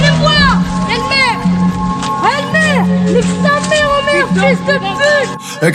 Nique ta mère, oh merde, fils de pute!